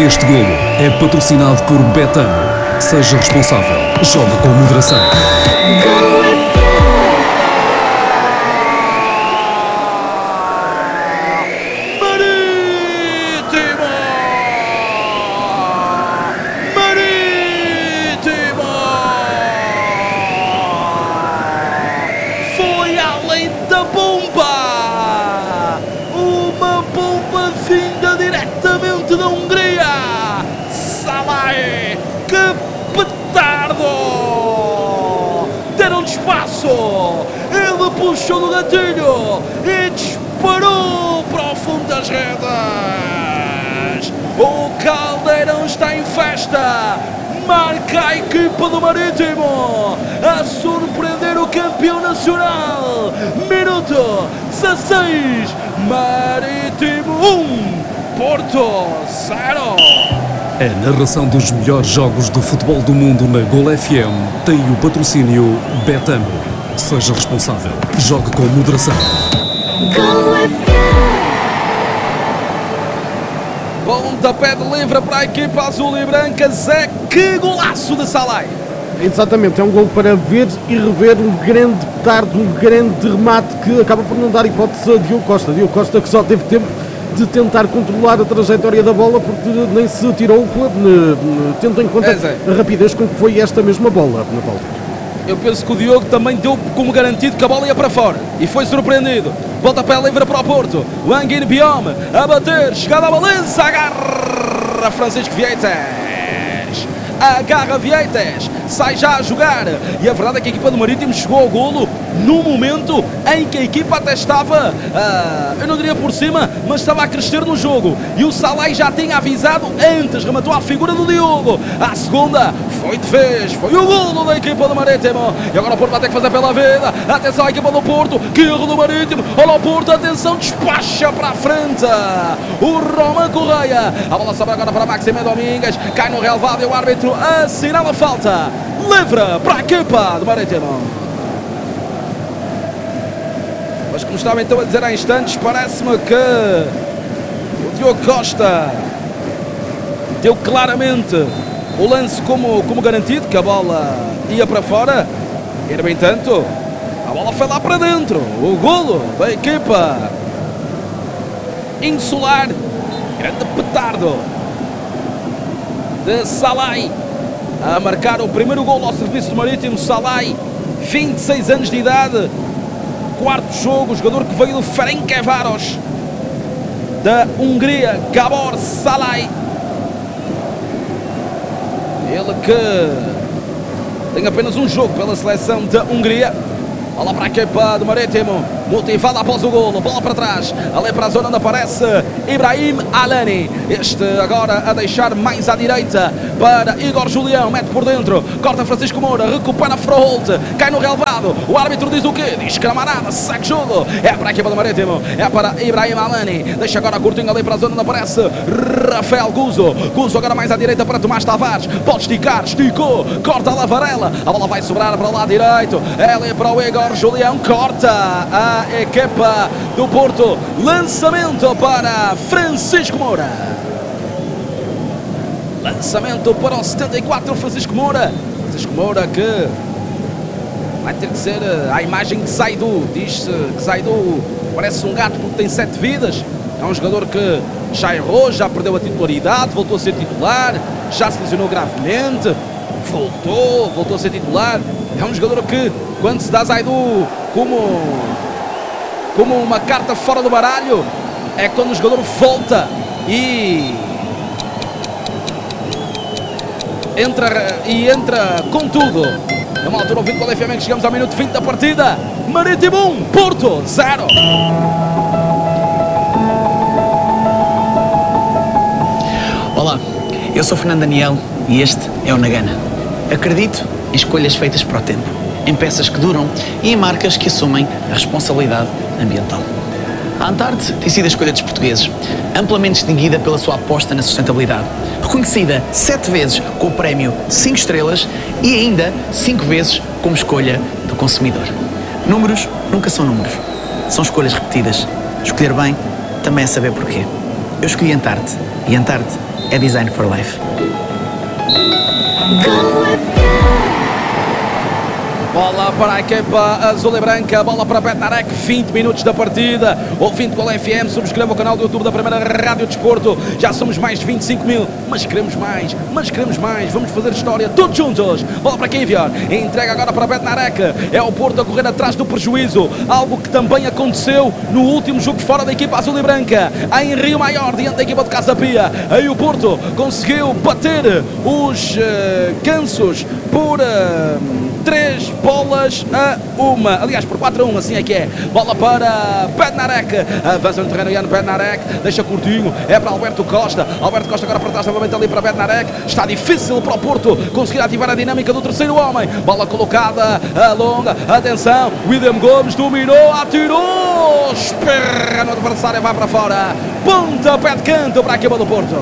Este golo é patrocinado por Betano. Seja responsável. Joga com moderação. Foi além da bomba! Uma bomba vinda diretamente da Hungria! Salai! Que petardo! Deram-lhe espaço! Ele puxou do gatilho e disparou para o fundo das redes! O Caldeirão está em festa! Marca a equipa do Marítimo a surpreender o campeão nacional. Minuto 16, Marítimo 1, Porto 0. A narração dos melhores jogos do futebol do mundo na Gol FM tem o patrocínio Betano. Seja responsável. Jogue com moderação. Gol FM. Pontapé de livre para a equipa azul e branca. Zé, que golaço de Salai! Exatamente, é um gol para ver e rever, um grande petardo, um grande remate que acaba por não dar hipótese a Diogo Costa. Diogo Costa que só teve tempo de tentar controlar a trajetória da bola porque nem se tirou, tendo em conta a rapidez com que foi esta mesma bola na volta. Eu penso que o Diogo também deu como garantido que a bola ia para fora e foi surpreendido. Volta pé livre para o Porto. O Anguin Biome a bater, chegada à balança, agarra Francisco Vieites. Agarra Vieites, sai já a jogar. E a verdade é que a equipa do Marítimo chegou ao golo no momento em que a equipa até estava, eu não diria por cima, mas estava a crescer no jogo. E o Salai já tinha avisado antes, rematou a figura do Diogo. A segunda foi de vez, foi o golo da equipa do Marítimo. E agora o Porto vai ter que fazer pela vida. Atenção à equipa do Porto, que erro do Marítimo. Olha o Porto, atenção, despacha para a frente o Roman Correia. A bola sobe agora para Maxime Domingues, cai no relvado e o árbitro assinala a falta. Livre para a equipa do Marítimo. Mas como estava então a dizer há instantes, parece-me que o Diogo Costa deu claramente o lance como garantido, que a bola ia para fora. E no entanto, a bola foi lá para dentro. O golo da equipa insular. Grande petardo de Salai a marcar o primeiro golo ao serviço do Marítimo. Salai, 26 anos de idade. Quarto jogo, o jogador que veio do Ferencváros da Hungria, Gabor Salai. Ele que tem apenas um jogo pela seleção da Hungria. Olha para a equipa do Marítimo, motivada após o golo, bola para trás, ali para a zona onde aparece Ibrahim Alani. Este agora a deixar mais à direita para Igor Julião, mete por dentro, corta Francisco Moura, recupera Froholt, cai no relvado. O árbitro diz o quê? Diz camarada, segue jogo. É para a equipa do Marítimo, é para Ibrahim Alani. Deixa agora curtinho ali para a zona onde aparece Rafael Guzo. Guzo agora mais à direita para Tomás Tavares, pode esticar, esticou, corta a Varela. A bola vai sobrar para o lado direito, é ali para o Igor Julião, corta a equipa do Porto. Lançamento para Francisco Moura. Lançamento para o 74, Francisco Moura. Francisco Moura que vai ter que ser a imagem de Zaidu. Diz-se que Zaidu parece um gato porque tem 7 vidas. É um jogador que já errou, já perdeu a titularidade, voltou a ser titular, já se lesionou gravemente, voltou a ser titular. É um jogador que, quando se dá Zaidu como uma carta fora do baralho, é quando o jogador volta e entra com tudo. É uma altura, ouvindo com o FM, que chegamos ao minuto 20 da partida. Marítimo 1, Porto 0. Olá, eu sou Fernando Daniel e este é o Nagana. Acredito em escolhas feitas para o tempo, em peças que duram e em marcas que assumem a responsabilidade ambiental. A Antarte tem sido a escolha dos portugueses, amplamente distinguida pela sua aposta na sustentabilidade, reconhecida 7 vezes com o prémio 5 estrelas e ainda 5 vezes como escolha do consumidor. Números nunca são números, são escolhas repetidas. Escolher bem também é saber porquê. Eu escolhi Antarte e Antarte é Design for Life. Go FM. Bola para a equipa azul e branca, bola para Bednarek, 20 minutos da partida. Ouvinte Gol FM, subscreva o canal do YouTube da primeira Rádio Desporto. Já somos mais de 25 mil, mas queremos mais, vamos fazer história todos juntos. Bola para Kivior, entrega agora para Bednarek. É o Porto a correr atrás do prejuízo, algo que também aconteceu no último jogo fora da equipa azul e branca, em Rio Maior, diante da equipa de Casa Pia. Aí o Porto conseguiu bater os Gansos por 3 bolas a 1. Aliás, por 4-1, assim é que é. Bola para Bednarek. Avança no terreno Jan Bednarek. Deixa curtinho. É para Alberto Costa. Alberto Costa agora para trás, novamente ali para Bednarek. Está difícil para o Porto conseguir ativar a dinâmica do terceiro homem. Bola colocada a longa. Atenção. William Gomes dominou, atirou. Esperra no adversário, vai para fora. Pontapé de canto para a equipa do Porto.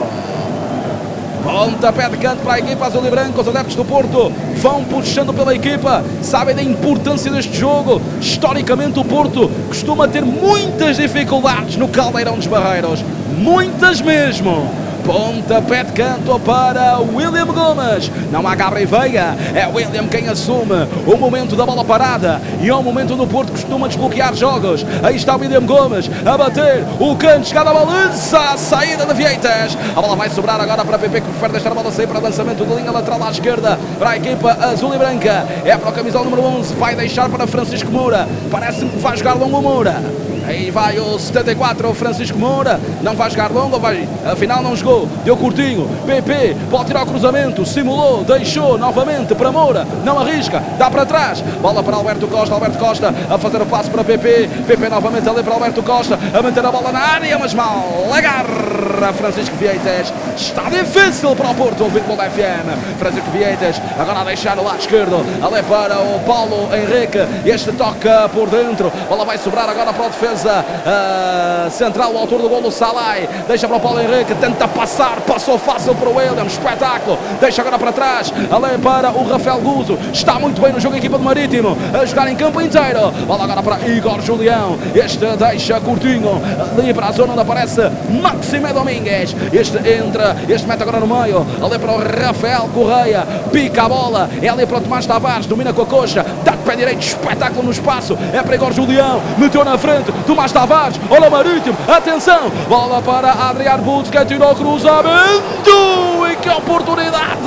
Pontapé de canto para a equipa azul e branca. Os adeptos do Porto vão puxando pela equipa, sabem da importância deste jogo. Historicamente o Porto costuma ter muitas dificuldades no Caldeirão dos Barreiros, muitas mesmo. Pontapé de canto para William Gomes. Não há Gabriel Veiga, é William quem assume o momento da bola parada e é o momento do Porto que costuma desbloquear jogos. Aí está o William Gomes a bater o canto, chegada a balança, a saída de Vieites. A bola vai sobrar agora para PP, que prefere deixar a bola sair para lançamento de linha lateral à esquerda para a equipa azul e branca. É para o camisola número 11, vai deixar para Francisco Moura. Parece-me que vai jogar longo Moura. Aí vai o 74, o Francisco Moura. Não vai jogar longo, vai. Afinal não jogou. Deu curtinho. PP pode tirar o cruzamento. Simulou, deixou novamente para Moura. Não arrisca, dá para trás. Bola para Alberto Costa. Alberto Costa a fazer o passo para PP. PP novamente ali para Alberto Costa. A manter a bola na área, mas mal. Agarra Francisco Vieites. Está difícil para o Porto. Ouvir pelo FM. Francisco Vieites agora a deixar no lado esquerdo. Ali para o Paulo Henrique. Este toca por dentro. Bola vai sobrar agora para o defesa central, o autor do golo, Salai. Deixa para o Paulo Henrique, tenta passar, passou fácil para o William, espetáculo. Deixa agora para trás, ali para o Rafael Guzo. Está muito bem no jogo a equipa do Marítimo, a jogar em campo inteiro. Bola agora para Igor Julião. Este deixa curtinho, ali para a zona onde aparece Maxime Domingues. Este entra, este mete agora no meio, ali para o Rafael Correia. Pica a bola, é ali para o Tomás Tavares, domina com a coxa, dá de pé direito, espetáculo no espaço. É para Igor Julião, meteu na frente. Tomás Tavares, olha o Marítimo, atenção, bola para Adriano Bulls, que tirou o cruzamento, e que oportunidade!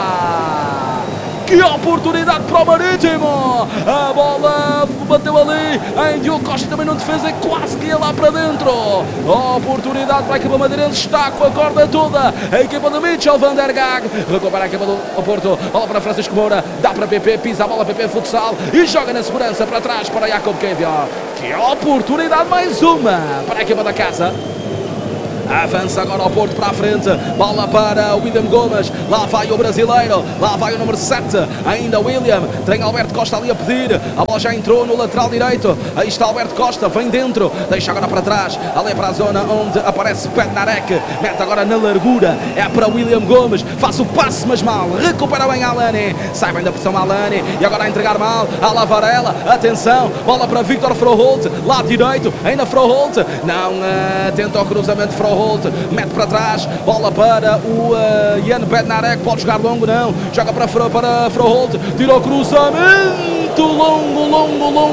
Que oportunidade para o Marítimo! A bola bateu ali em Diogo Costa, também não defesa, quase que ia lá para dentro. Oportunidade para a equipa madeirense, está com a corda toda. A equipa de Mitchell van der Gaag recupera a equipa do Porto. Bola para Francisco Moura, dá para PP, pisa a bola PP futsal e joga na segurança para trás para Jacob Kevior. Que oportunidade, mais uma para a equipa da casa. Avança agora ao Porto para a frente. Bola para o William Gomes. Lá vai o brasileiro. Lá vai o número 7. Ainda William. Tem Alberto Costa ali a pedir. A bola já entrou no lateral direito. Aí está Alberto Costa. Vem dentro. Deixa agora para trás. Ali para a zona onde aparece Bednarek. Mete agora na largura. É para William Gomes. Faz o passe, mas mal. Recupera bem Alani. Sai bem da pressão Alani. E agora a entregar mal. A Lavarela. Atenção. Bola para Victor Froholt. Lado direito. Ainda Froholt. Não tenta o cruzamento Froholt. Mete para trás, bola para o Jan Bednarek, pode jogar longo, não, joga para Froholt, tirou o cruzamento, longo,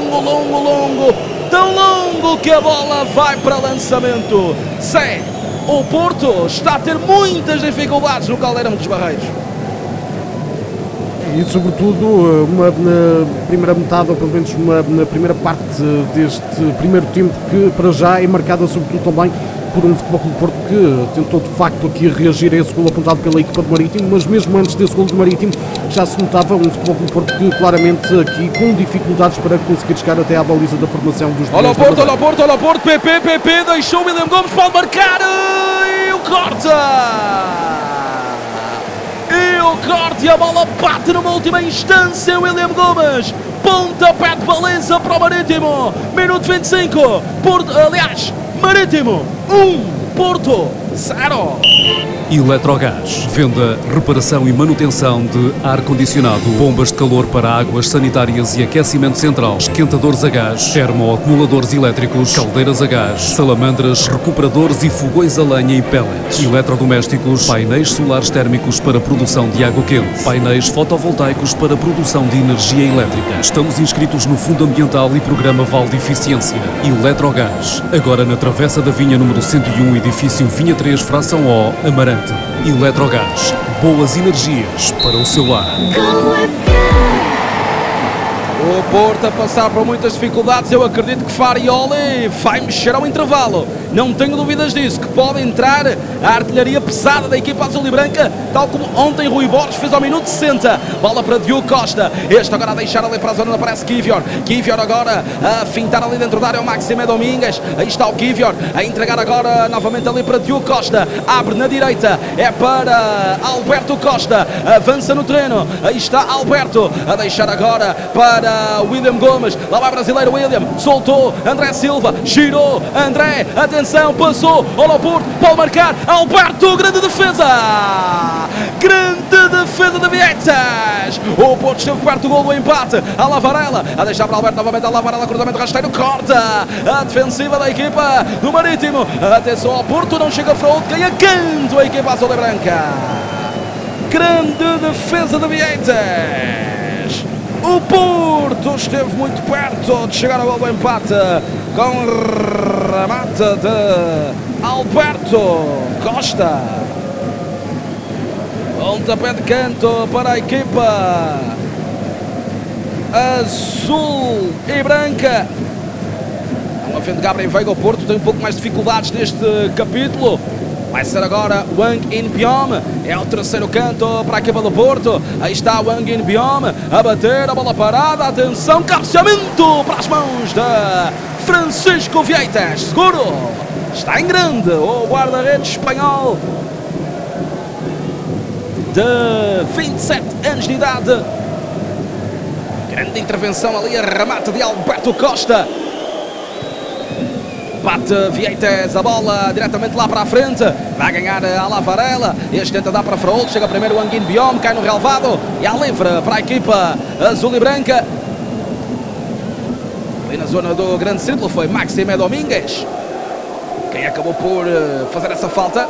tão longo que a bola vai para lançamento. Zé, o Porto está a ter muitas dificuldades no Caldeirão dos Barreiros. E sobretudo na primeira metade, ou pelo menos na primeira parte deste primeiro tempo, que para já é marcada sobretudo também por um Futebol Clube do Porto que tentou de facto aqui reagir a esse golo apontado pela equipa do Marítimo, mas mesmo antes desse golo do Marítimo já se notava um Futebol Clube do Porto que claramente aqui com dificuldades para conseguir chegar até à baliza da formação dos olha o Porto, olha o Porto, PP deixou o William Gomes, pode marcar e o corte e a bola bate numa última instância. William Gomes, pontapé de baliza para o Marítimo, minuto 25, Marítimo 1, Porto 0. Eletrogás. Venda, reparação e manutenção de ar-condicionado, bombas de calor para águas sanitárias e aquecimento central, esquentadores a gás, termoacumuladores elétricos, caldeiras a gás, salamandras, recuperadores e fogões a lenha e pellets. Eletrodomésticos, painéis solares térmicos para produção de água quente, painéis fotovoltaicos para produção de energia elétrica. Estamos inscritos no Fundo Ambiental e Programa Vale de Eficiência. Eletrogás. Agora na Travessa da Vinha número 101, edifício Vinha 3, fração O, Amarante. Eletrogás. Boas energias para o seu lar. O Porto a passar por muitas dificuldades. Eu acredito que Farioli vai mexer ao intervalo. Não tenho dúvidas disso, que pode entrar a artilharia pesada da equipa azul e branca, tal como ontem Rui Borges fez ao minuto 60. Bola para Diogo Costa. Este agora a deixar ali para a zona, aparece Kivior. Kivior agora a fintar ali dentro da área o Maxime Domingues. Aí está o Kivior a entregar agora novamente ali para Diogo Costa. Abre na direita, é para Alberto Costa. Avança no terreno. Aí está Alberto a deixar agora para William Gomes. Lá vai o brasileiro William. Soltou André Silva. Girou André. Atenção, passou. Olha o Porto. Pode marcar. Alberto, grande defesa. Grande defesa de Vieites. O Porto esteve perto do gol do empate. A Lavarela. A deixar para Alberto novamente. A Lavarela, cruzamento rasteiro. Corta a defensiva da equipa do Marítimo. Atenção ao Porto. Não chega a fraude. Ganha canto a equipa azul e branca. Grande defesa de Vieites. O Porto esteve muito perto de chegar ao gol do empate com remate de Alberto Costa. Pontapé de canto para a equipa azul e branca. Uma frente de Gabriel Veiga. O Porto tem um pouco mais de dificuldades neste capítulo. Vai ser agora Wang In-beom. É o terceiro canto para a equipa do Porto. Aí está Wang In-beom a bater, a bola parada. Atenção, cabeceamento para as mãos de Francisco Vieites. Seguro. Está em grande o guarda-redes espanhol de 27 anos de idade. Grande intervenção ali, a remate de Alberto Costa. Bate Vieites a bola diretamente lá para a frente. Vai ganhar a Lavarela. Este tenta dar para Fraúl. Chega primeiro o Wang In-beom. Cai no relvado. E há livre para a equipa azul e branca. Ali na zona do grande círculo foi Maxime Domingues quem acabou por fazer essa falta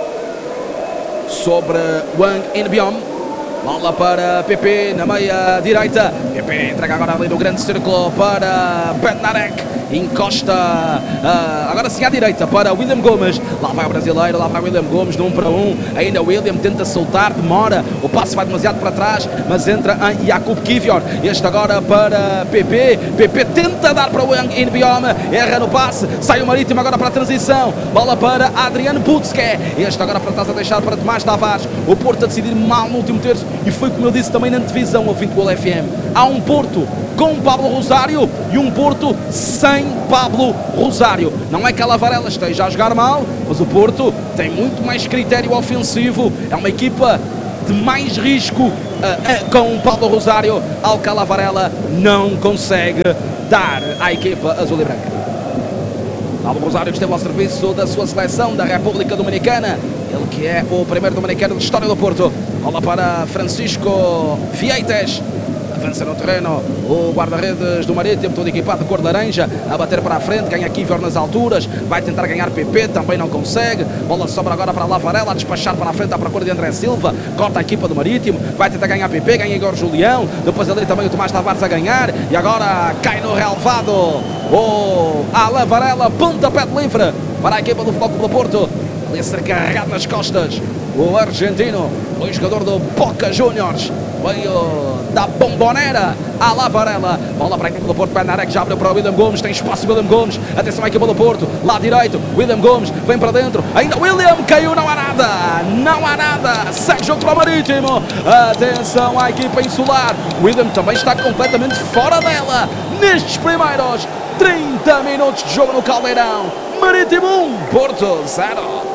sobre Wang In-beom. Bola para PP na meia direita. PP entrega agora ali no grande círculo para Bednarek. Encosta agora sim à direita para William Gomes. Lá vai o brasileiro, lá vai William Gomes no 1 para 1. Ainda William tenta soltar, demora. O passe vai demasiado para trás, mas entra em Jakub Kivior. Este agora para PP. PP tenta dar para o Wang In-beom. Erra no passe. Sai o Marítimo agora para a transição. Bola para Adriano Butzke. Este agora para trás a deixar para Tomás Tavares. O Porto a decidir mal no último terço. E foi como eu disse também na divisão ao fim do Gol FM. Há um Porto com Pablo Rosário e um Porto sem Pablo Rosário. Não é que a Lavarela esteja a jogar mal, mas o Porto tem muito mais critério ofensivo. É uma equipa de mais risco com Pablo Rosário, ao que a Lavarela não consegue dar à equipa azul e branca. Pablo Rosário que esteve ao serviço da sua seleção da República Dominicana. Ele que é o primeiro dominicano de história do Porto. Bola para Francisco Vieites. Avança no terreno o guarda-redes do Marítimo, todo equipado de cor de laranja, a bater para a frente, ganha Kivior nas alturas, vai tentar ganhar PP, também não consegue. Bola sobra agora para a Lavarela, a despachar para a frente à procura de André Silva, corta a equipa do Marítimo, vai tentar ganhar PP, ganha Igor Julião, depois ali também o Tomás Tavares a ganhar, e agora cai no relvado a Lavarela, pontapé de livre para a equipa do Futebol Clube do Porto. Ali a ser carregado nas costas o argentino, o jogador do Boca Juniors, veio da Bombonera à Lavarela. Bola para a equipa do Porto. Bednarek já abriu para o William Gomes. Tem espaço William Gomes. Atenção à equipa do Porto. Lá direito. William Gomes vem para dentro. Ainda William caiu. Não há nada. Não há nada. Segue jogo para o Marítimo. Atenção à equipa insular. William também está completamente fora dela nestes primeiros 30 minutos de jogo no Caldeirão. Marítimo 1, Porto 0.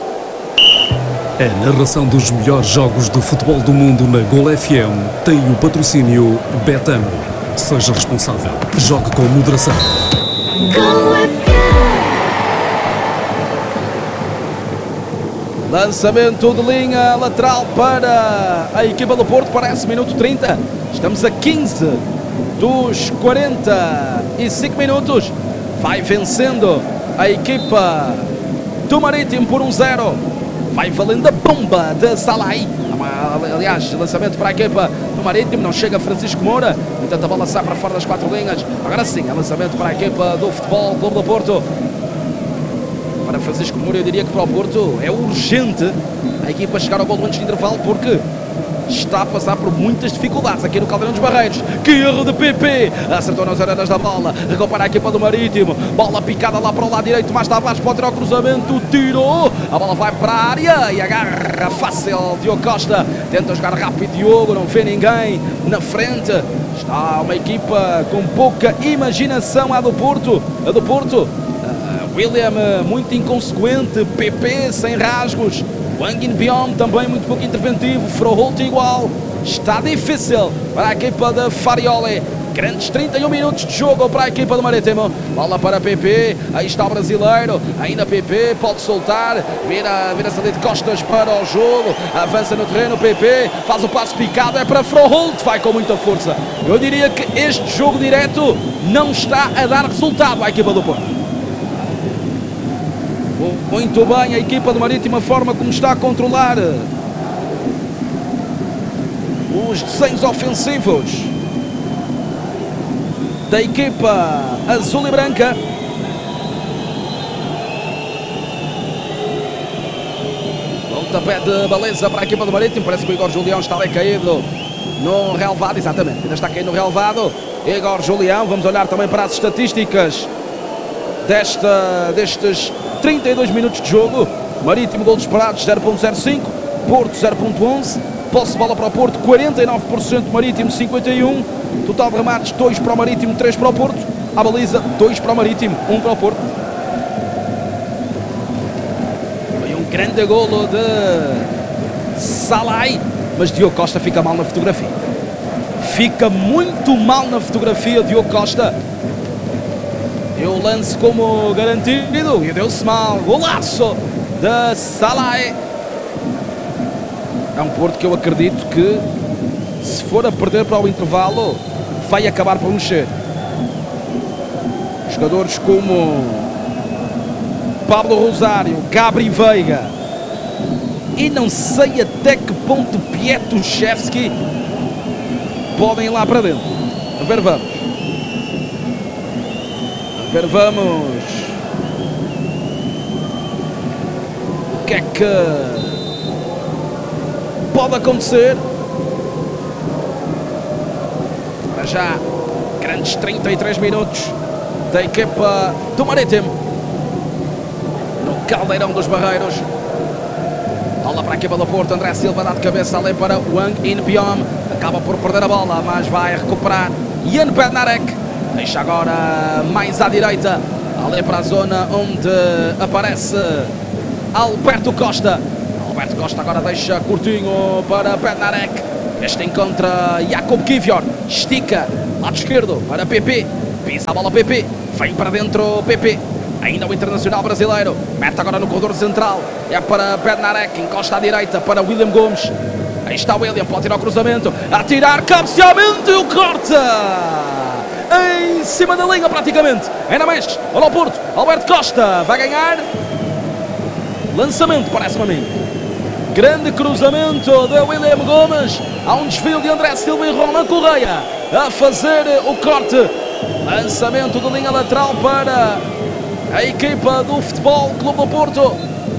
A narração dos melhores jogos de futebol do mundo na Gol FM tem o patrocínio Betano. Seja responsável. Jogue com moderação. Gol FM. Lançamento de linha lateral para a equipa do Porto, parece minuto 30. Estamos a 15 dos 45 minutos. Vai vencendo a equipa do Marítimo por 1-0. Vai valendo a bomba de Salai. Aliás, lançamento para a equipa do Marítimo. Não chega Francisco Moura. Tenta a bola sai para fora das 4 linhas. Agora sim, é lançamento para a equipa do Futebol Clube do Porto. Para Francisco Moura, eu diria que para o Porto é urgente a equipa chegar ao gol antes de intervalo, porque está a passar por muitas dificuldades aqui no Caldeirão dos Barreiros. Que erro de PP, acertou nas arenas da bola, recupera a equipa do Marítimo, bola picada lá para o lado direito, mais Tavares pode tirar o cruzamento, tirou, a bola vai para a área e agarra fácil Diogo Costa, tenta jogar rápido Diogo, não vê ninguém na frente, está uma equipa com pouca imaginação a do Porto, William muito inconsequente, PP sem rasgos, Wang In-beom também muito pouco interventivo, Froholt igual, está difícil para a equipa de Farioli. Grandes 31 minutos de jogo para a equipa do Marítimo. Bola para PP, aí está o brasileiro, ainda PP, pode soltar, vira-se ali de costas para o jogo, avança no terreno, PP, faz o passo picado, é para Froholt, vai com muita força. Eu diria que este jogo direto não está a dar resultado à equipa do Porto. Muito bem a equipa do Marítimo, a forma como está a controlar os desenhos ofensivos da equipa azul e branca. Pontapé de baliza para a equipa do Marítimo, parece que o Igor Julião está ali caído no relvado, exatamente, ainda está caído no relvado. Igor Julião, vamos olhar também para as estatísticas destes 32 minutos de jogo. Marítimo golos esperados 0.05, Porto 0.11, posse de bola para o Porto 49%, Marítimo 51%, total de remates 2 para o Marítimo, 3 para o Porto, a baliza 2 para o Marítimo, 1 para o Porto. Foi um grande golo de Salai, mas Diogo Costa fica mal na fotografia. Fica muito mal na fotografia Diogo Costa. Eu lance como garantido e deu-se mal. Golaço de Salai. É um Porto que eu acredito que, se for a perder para o intervalo, vai acabar por mexer. Jogadores como Pablo Rosário, Gabri Veiga e não sei até que ponto Pietruszewski podem ir lá para dentro. A ver, vamos. Vamos o que é que pode acontecer. Para já, grandes 33 minutos da equipa do Marítimo no Caldeirão dos Barreiros. Bola para a equipa do Porto, André Silva dá de cabeça ali para Wang In-beom, acaba por perder a bola, mas vai recuperar Jan Bednarek. Deixa agora mais à direita, ali para a zona onde aparece Alberto Costa. Alberto Costa agora deixa curtinho para Bednarek. Este encontra Jakub Kivior, estica, lado esquerdo para PP. Pisa a bola PP, vem para dentro PP. Ainda o internacional brasileiro, mete agora no corredor central. É para Bednarek, encosta à direita para William Gomes. Aí está o William, pode tirar o cruzamento, a tirar, cabeceamento e o corta! Em cima da linha praticamente, ainda mais, olha o Porto, Alberto Costa vai ganhar, lançamento parece-me a mim, grande cruzamento de William Gomes, há um desvio de André Silva e Roman Correia a fazer o corte, lançamento de linha lateral para a equipa do Futebol Clube do Porto,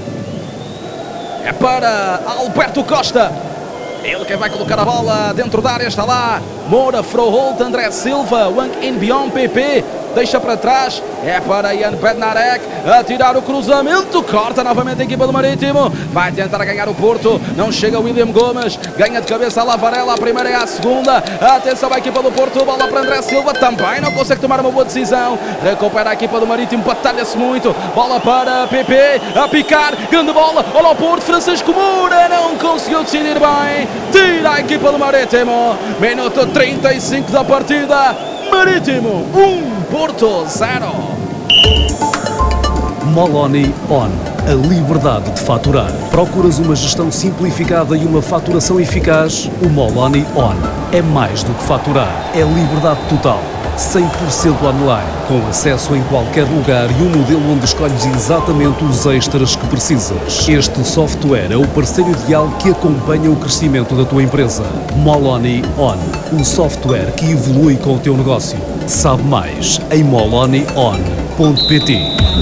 é para Alberto Costa. Ele quem vai colocar a bola dentro da área, está lá Moura, Froholt, André Silva, Wang In-beom, PP, deixa para trás, é para Jan Bednarek, a tirar o cruzamento, corta novamente a equipa do Marítimo, vai tentar ganhar o Porto, não chega William Gomes, ganha de cabeça a Lavarela, a primeira e a segunda, atenção à equipa do Porto, bola para André Silva, também não consegue tomar uma boa decisão, recupera a equipa do Marítimo, batalha-se muito, bola para PP, a picar, grande bola, olha o Porto, Francisco Moura, não conseguiu decidir bem, tira a equipa do Marítimo, minuto 35 da partida, Marítimo 1, Porto 0. Moloni On. a liberdade de faturar. Procuras uma gestão simplificada e uma faturação eficaz? O Moloni On é mais do que faturar, é liberdade total. 100% online, com acesso em qualquer lugar e um modelo onde escolhes exatamente os extras que precisas. Este software é o parceiro ideal que acompanha o crescimento da tua empresa. Moloni On, um software que evolui com o teu negócio. Sabe mais em molonion.pt.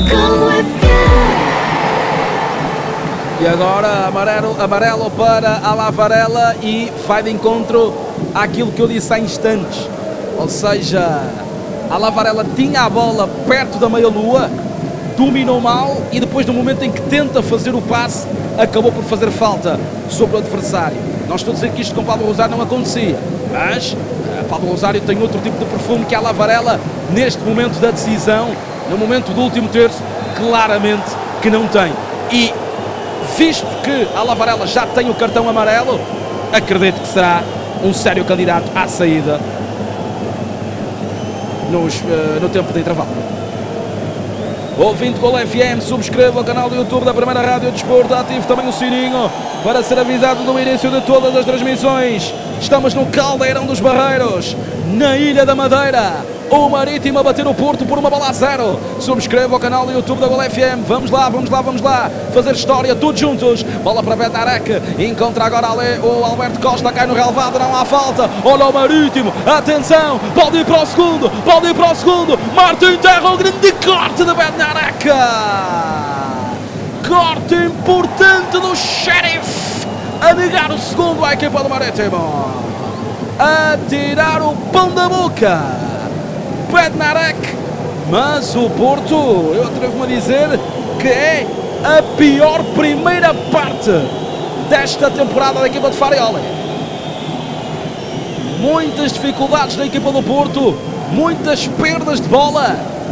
E agora amarelo para a Lavarela e vai de encontro àquilo que eu disse há instantes. Ou seja, a Lavarela tinha a bola perto da meia-lua, dominou mal e depois no momento em que tenta fazer o passe, acabou por fazer falta sobre o adversário. Não estou a dizer que isto com Pablo Rosário não acontecia, mas Pablo Rosário tem outro tipo de perfume que a Lavarela, neste momento da decisão, no momento do último terço, claramente que não tem. E visto que a Lavarela já tem o cartão amarelo, acredito que será um sério candidato à saída no tempo de intervalo. Ouvinte Gol FM, subscreva o canal do YouTube da Primeira Rádio Desporto, ative também o sininho para ser avisado do início de todas as transmissões. Estamos no Caldeirão dos Barreiros, na Ilha da Madeira. O Marítimo a bater o Porto por 1-0. Subscreva o canal do YouTube da Gol FM. Vamos lá, vamos lá, vamos lá fazer história todos juntos. Bola para Bednarek, encontra agora o Alberto Costa, cai no relvado, não há falta. Olha o Marítimo, atenção, pode ir para o segundo, pode ir para o segundo. Martin Terra, o grande corte de Bednarek. Corte importante do Sheriff a negar o segundo à equipa do Marítimo, a tirar o pão da boca Bednarek, mas o Porto, eu atrevo-me a dizer que é a pior primeira parte desta temporada da equipa de Farioli. Muitas dificuldades da equipa do Porto, muitas perdas de bola.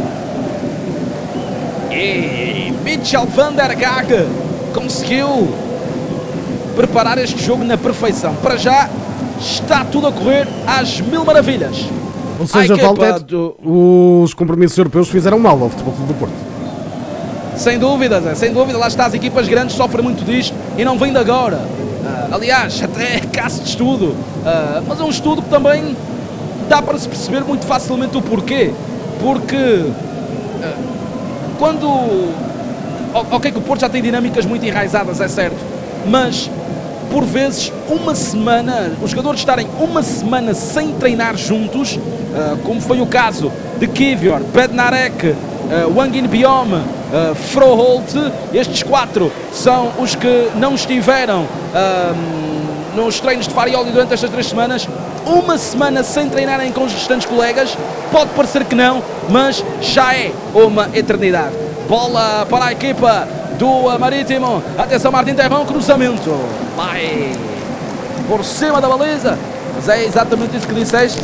E Mitchell van der Gaag conseguiu preparar este jogo na perfeição. Para já está tudo a correr às mil maravilhas. Ou seja, Walter, os compromissos europeus fizeram mal ao Futebol Clube do Porto. Sem dúvida, Zé, sem dúvida. Lá está, as equipas grandes sofrem muito disto e não vem de agora. Aliás, até é caso de estudo. Mas é um estudo que também dá para se perceber muito facilmente o porquê. Porque quando... Ok, que o Porto já tem dinâmicas muito enraizadas, é certo. Mas, por vezes, uma semana, os jogadores estarem uma semana sem treinar juntos, como foi o caso de Kivior, Bednarek, Wang In-beom, Froholt, estes 4 são os que não estiveram nos treinos de Farioli durante estas 3 semanas. Uma semana sem treinarem com os restantes colegas, pode parecer que não, mas já é uma eternidade. Bola para a equipa do Marítimo, atenção, Martin Terrão, cruzamento, vai por cima da baliza, mas é exatamente isso que disseste,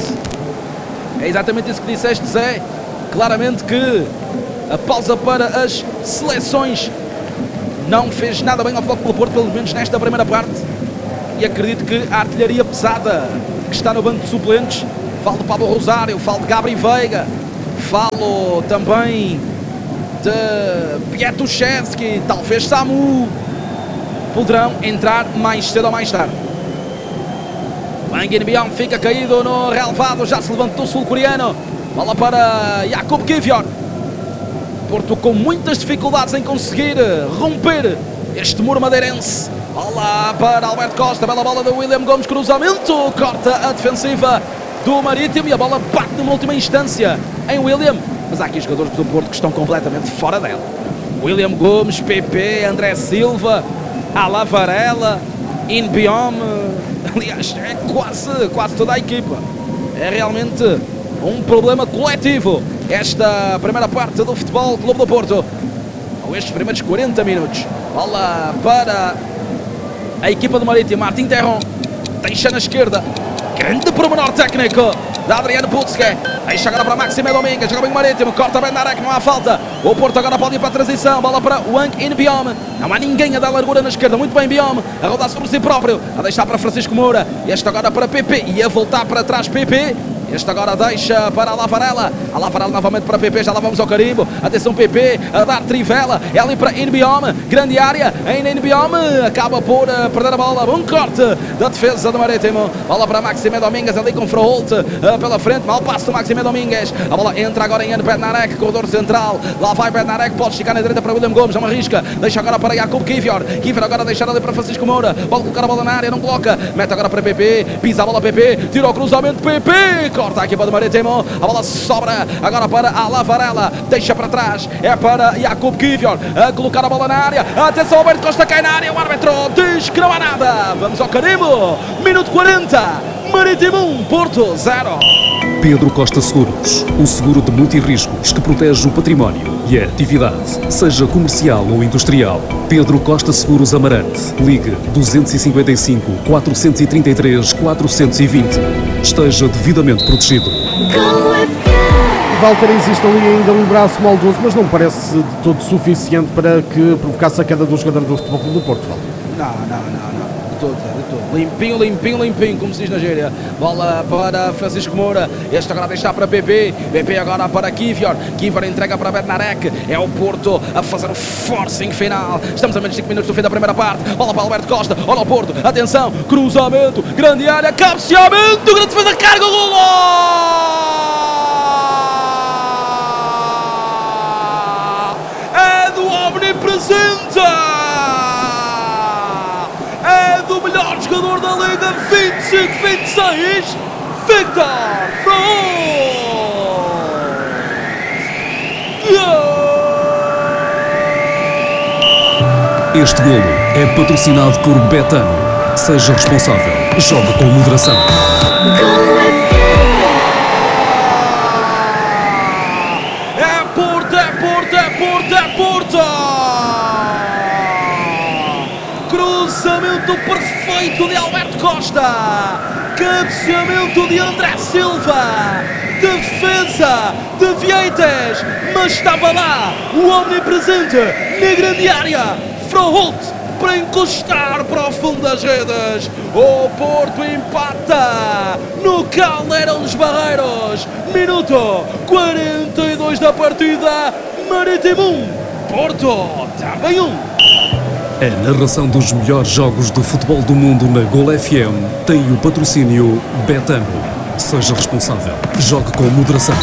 Zé, claramente que a pausa para as seleções não fez nada bem ao Futebol Clube do Porto, pelo menos nesta primeira parte, e acredito que a artilharia pesada que está no banco de suplentes, falo de Pablo Rosário, falo de Gabri Veiga, falo também de Piatuszewski, talvez Samu, poderão entrar mais cedo ou mais tarde. Wang In-beom fica caído no relvado, já se levantou o sul-coreano, bola para Jakub Kivior. Porto com muitas dificuldades em conseguir romper este muro madeirense. Bola para Alberto Costa, bela bola do William Gomes, cruzamento, corta a defensiva do Marítimo e a bola bate numa última instância em William. Mas há aqui jogadores do Porto que estão completamente fora dela. William Gomes, PP, André Silva, Ala Varela, In-beom, aliás, é quase toda a equipa. É realmente um problema coletivo esta primeira parte do Futebol Clube do Porto. Ou estes primeiros 40 minutos. Bola para a equipa do Marítimo, Martin Terron, deixa na esquerda. Grande pormenor técnico da Adriano Putzke. Deixa agora para Maxime Domingues. Joga bem o Marítimo. Corta Bednarek. Não há falta. O Porto agora pode ir para a transição. Bola para Wang In-beom. Não há ninguém a dar largura na esquerda. Muito bem, In-beom. A rodar sobre si próprio. A deixar para Francisco Moura. E esta agora para PP. E a voltar para trás PP. Este agora deixa para a Lavarela novamente para PP, já lá vamos ao carimbo. Atenção PP, a dar trivela, é ali para Inbiome, grande área, ainda Inbiome, acaba por perder a bola, bom corte da defesa do Marítimo, bola para Maxime Domingues, ali com Froholt pela frente, mal passo do Maxime Domingues, a bola entra agora em Bednarek, corredor central, lá vai Bednarek, pode esticar na direita para William Gomes, não arrisca, deixa agora para Jakub Kivior agora deixar ali para Francisco Moura, pode colocar a bola na área, não coloca, mete agora para PP, pisa a bola PP, tira o cruzamento PP, corta a equipa do Marítimo, a bola sobra agora para a Lavarela, deixa para trás, é para Jakub Kivior, a colocar a bola na área, atenção, Alberto Costa cai na área, o árbitro diz que não há nada, vamos ao carimbo, minuto 40, Marítimo 1, Porto 0. Pedro Costa Seguros, o seguro de multirriscos que protege o património e a atividade, seja comercial ou industrial. Pedro Costa Seguros Amarante. Ligue 255 433 420. Esteja devidamente protegido. Walter, existe ali ainda um braço maldoso, mas não parece de todo suficiente para que provocasse a queda do jogador do Futebol Clube do Porto, Walter. Não. De todo. Limpinho, como se diz na gíria. Bola para Francisco Moura. Este agora deixa para PP agora para Kivior entrega para Bednarek. É o Porto a fazer o forcing final. Estamos a menos de 5 minutos do fim da primeira parte. Bola para Alberto Costa, olha o Porto, atenção, cruzamento, grande área, cabeceamento, grande defesa, carga, golo! É do omnipresente! É do melhor jogador da Liga 25-26, Victor Froholt! Este golo é patrocinado por Betano. Seja responsável. Jogue com moderação. Porto! Cruzamento perfeito de Alberto Costa, cabeceamento de André Silva, defesa de Vieites, mas estava lá o omnipresente na grande área, Froholt, para encostar para o fundo das redes. O Porto empata no Caldeirão dos Barreiros, minuto 42 da partida, Marítimo 1, Porto também 1. A narração dos melhores jogos do futebol do mundo na Gol FM tem o patrocínio Betano. Seja responsável. Jogue com moderação.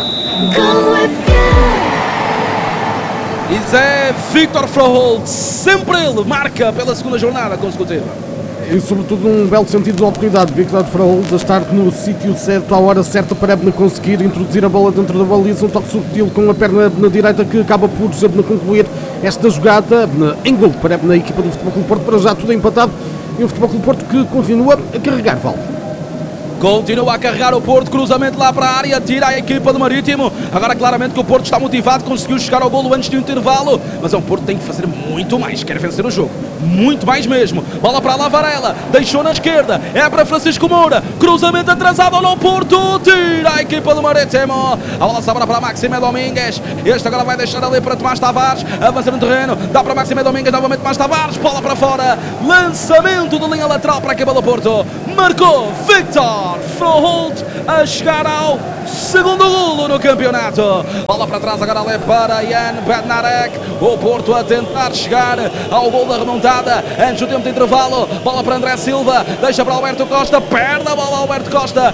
E Zé Victor Froholt, sempre ele marca pela segunda jornada consecutiva. E sobretudo um belo sentido de oportunidade, Victor Froholt a estar no sítio certo, à hora certa, para conseguir introduzir a bola dentro da baliza, um toque subtil com a perna na direita que acaba por concluir esta jogada em gol para a equipa do Futebol Clube Porto. Para já tudo empatado e o Futebol Clube Porto que continua a carregar, Val. Continua a carregar o Porto, cruzamento lá para a área, tira a equipa do Marítimo. Agora claramente que o Porto está motivado, conseguiu chegar ao golo antes do intervalo, mas o Porto tem que fazer muito mais, quer vencer o jogo, muito mais mesmo. Bola para a Lavarela, deixou na esquerda, é para Francisco Moura, cruzamento atrasado no Porto, tira a equipa do Marítimo. A bola sobra para Maxime Domingues, este agora vai deixar ali para Tomás Tavares, avança no terreno, dá para Maxime Domingues, novamente Tomás Tavares, bola para fora, lançamento de linha lateral para a equipa do Porto, marcou Victor Froholt a chegar ao segundo golo no campeonato. Bola para trás agora ali para Jan Bednarek. O Porto a tentar chegar ao gol da remontada antes do tempo de intervalo. Bola para André Silva, deixa para Alberto Costa, perde a bola Alberto Costa,